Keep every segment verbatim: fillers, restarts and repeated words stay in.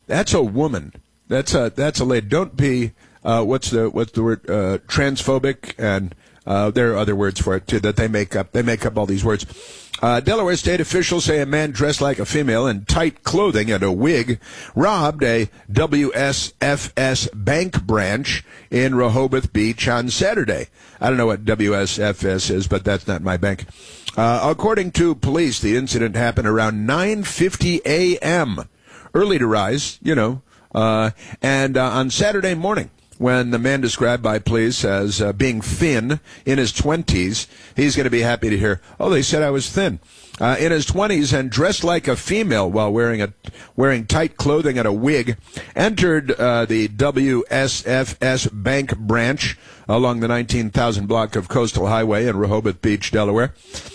That's a woman. That's a that's a lady. Don't be uh, what's the what's the word uh, transphobic, and uh, there are other words for it too that they make up. They make up all these words. Uh, Delaware state officials say a man dressed like a female in tight clothing and a wig robbed a W S F S bank branch in Rehoboth Beach on Saturday. I don't know what W S F S is, but that's not my bank. Uh, according to police, the incident happened around nine fifty a.m. Early to rise, you know, uh, and uh, on Saturday morning, when the man described by police as uh, being thin in his twenties, he's going to be happy to hear, oh, they said I was thin. Uh, in his twenties and dressed like a female while wearing a wearing tight clothing and a wig, entered uh, the W S F S bank branch along the nineteen thousand block of Coastal Highway in Rehoboth Beach, Delaware.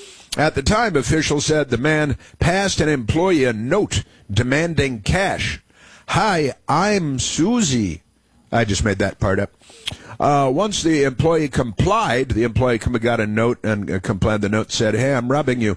At the time, officials said the man passed an employee a note demanding cash. Hi, I'm Susie. I just made that part up. Uh, once the employee complied, the employee got a note and uh, complied. The note said, hey, I'm robbing you.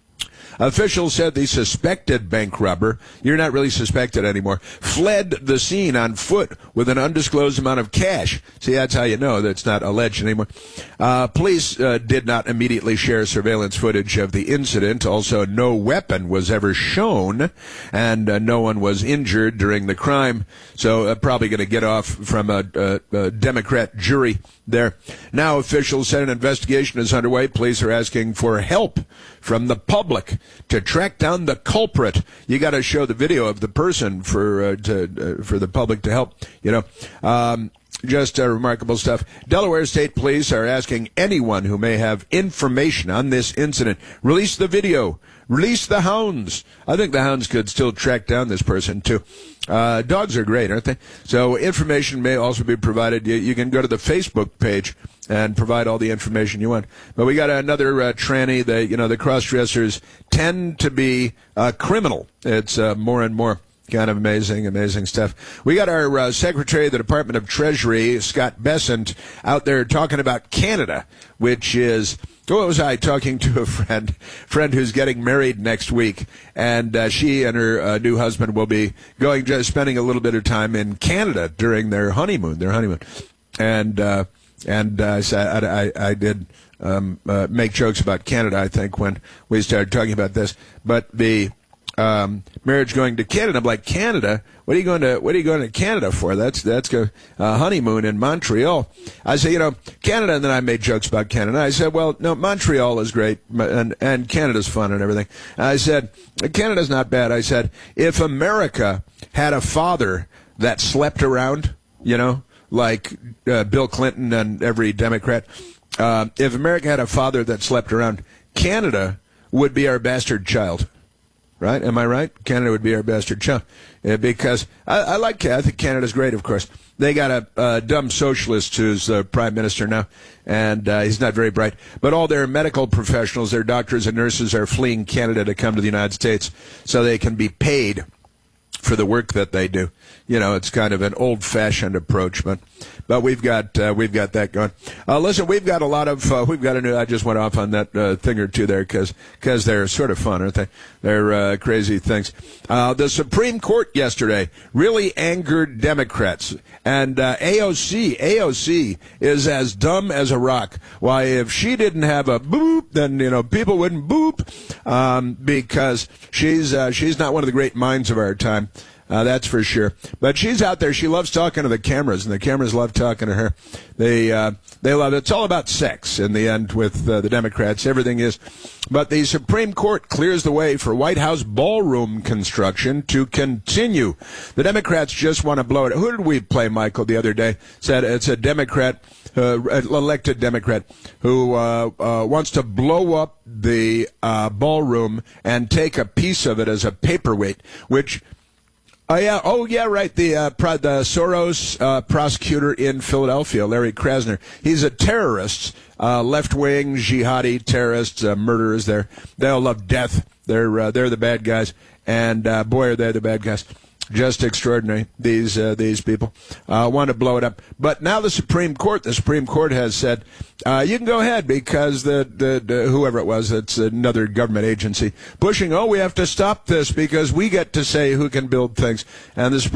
Officials said the suspected bank robber, you're not really suspected anymore, fled the scene on foot with an undisclosed amount of cash. See, that's how you know that it's not alleged anymore. Uh, police uh, did not immediately share surveillance footage of the incident. Also, no weapon was ever shown, and uh, no one was injured during the crime. So uh, probably going to get off from a, a, a Democrat jury there. Now officials said an investigation is underway. Police are asking for help from the public to track down the culprit. You got to show the video of the person for uh, to, uh, for the public to help. You know, um, just uh, remarkable stuff. Delaware State Police are asking anyone who may have information on this incident, release the video, release the hounds. I think the hounds could still track down this person too. Uh, dogs are great, aren't they? So information may also be provided. You, you can go to the Facebook page and provide all the information you want. But we got another uh, tranny. The you know the cross-dressers tend to be uh, criminal. It's uh, more and more. Kind of amazing, amazing stuff. We got our uh, Secretary of the Department of Treasury, Scott Bessent, out there talking about Canada, which is, what was I talking to a friend, friend who's getting married next week, and uh, she and her uh, new husband will be going, just spending a little bit of time in Canada during their honeymoon, their honeymoon. And, uh, and uh, so I, I, I did um, uh, make jokes about Canada, I think, when we started talking about this, but the Um, marriage going to Canada. I'm like, Canada? What are you going to What are you going to Canada for? That's that's a uh, honeymoon in Montreal. I said, you know, Canada, and then I made jokes about Canada. I said, well, no, Montreal is great, and and Canada's fun and everything. I said, Canada's not bad. I said, if America had a father that slept around, you know, like uh, Bill Clinton and every Democrat, uh, if America had a father that slept around, Canada would be our bastard child. Right? Am I right? Canada would be our bastard child. Uh, because I, I like Canada. I think Canada's great, of course. They got a, a dumb socialist who's the prime minister now, and uh, he's not very bright. But all their medical professionals, their doctors and nurses, are fleeing Canada to come to the United States so they can be paid for the work that they do. You know, it's kind of an old-fashioned approach, but but we've got uh, we've got that going. Uh, listen, we've got a lot of uh, we've got a new. I just went off on that uh, thing or two there because because they're sort of fun, aren't they? They're uh, crazy things. Uh, the Supreme Court yesterday really angered Democrats, and uh, A O C A O C is as dumb as a rock. Why, if she didn't have a boop, then you know people wouldn't boop, um, because she's uh, she's not one of the great minds of our time. Uh, that's for sure. But she's out there. She loves talking to the cameras, and the cameras love talking to her. They uh, they love it. It's all about sex in the end with uh, the Democrats. Everything is. But the Supreme Court clears the way for White House ballroom construction to continue. The Democrats just want to blow it. Who did we play, Michael, the other day? Said it's a Democrat, uh, elected Democrat, who uh, uh, wants to blow up the uh, ballroom and take a piece of it as a paperweight, which... Oh yeah, oh yeah, right. The uh, pro- the Soros uh, prosecutor in Philadelphia, Larry Krasner. He's a terrorist, uh, left-wing jihadi terrorists, uh, murderers. They're they all love death. They're uh, they're the bad guys, and uh, boy, are they the bad guys. Just extraordinary. These uh, these people uh, want to blow it up. But now the Supreme Court, the Supreme Court has said uh, you can go ahead because the, the, the whoever it was, it's another government agency pushing. Oh, we have to stop this because we get to say who can build things, and the Supreme